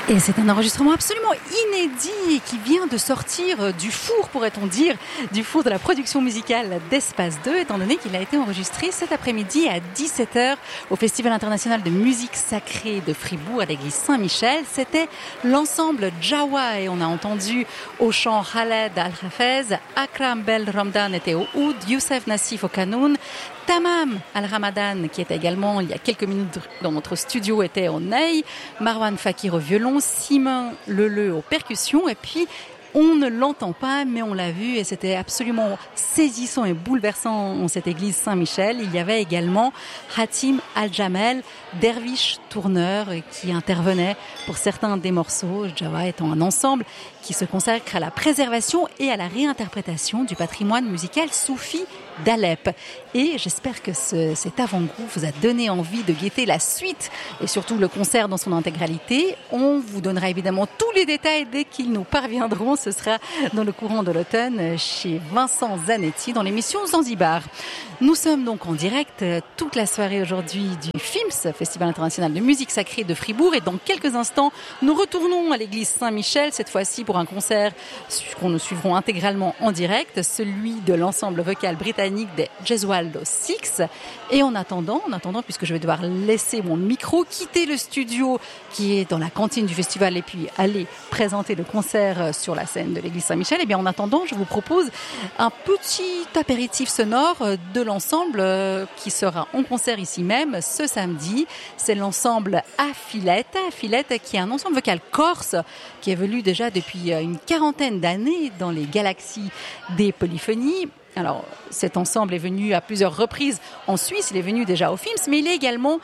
Et c'est un enregistrement absolument inédit et qui vient de sortir du four, pourrait-on dire, du four de la production musicale d'Espace 2, étant donné qu'il a été enregistré cet après-midi à 17h au Festival international de musique sacrée de Fribourg à l'église Saint-Michel. C'était l'ensemble Jawa et on a entendu au chant Khaled Al-Hafez, Akram Bel Ramdan était au oud, Youssef Nassif au kanoun, Tamam Al-Ramadan, qui était également, il y a quelques minutes dans notre studio, était au ney, Marwan Fakir au violon, Simon Leleu aux percussions, et puis on ne l'entend pas, mais on l'a vu et c'était absolument saisissant et bouleversant en cette église Saint-Michel. Il y avait également Hatim Al-Jamel, derviche tourneur, qui intervenait pour certains des morceaux, Jawa étant un ensemble qui se consacre à la préservation et à la réinterprétation du patrimoine musical soufi d'Alep. Et j'espère que cet avant-goût vous a donné envie de guetter la suite et surtout le concert dans son intégralité. On vous donnera évidemment tous les détails dès qu'ils nous parviendront. Ce sera dans le courant de l'automne chez Vincent Zanetti dans l'émission Zanzibar. Nous sommes donc en direct toute la soirée aujourd'hui du FIMS, Festival international de musique sacrée de Fribourg. Et dans quelques instants, nous retournons à l'église Saint-Michel, cette fois-ci pour un concert qu'on nous suivrons intégralement en direct, celui de l'ensemble vocal britannique des Gesualdo Six. Et en attendant, puisque je vais devoir laisser mon micro, quitter le studio qui est dans la cantine du festival et puis aller présenter le concert sur la scène de l'église Saint-Michel, et bien en attendant, je vous propose un petit apéritif sonore de l'ensemble qui sera en concert ici même ce samedi. C'est l'ensemble Affilette qui est un ensemble vocal corse qui évolue déjà depuis une quarantaine d'années dans les galaxies des polyphonies. Alors, cet ensemble est venu à plusieurs reprises en Suisse, il est venu déjà au FIMS, mais il est également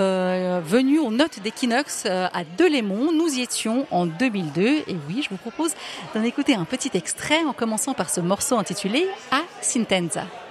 venu aux Notes d'Equinox à Delémont. Nous y étions en 2002. Et oui, je vous propose d'en écouter un petit extrait en commençant par ce morceau intitulé A Sintenza.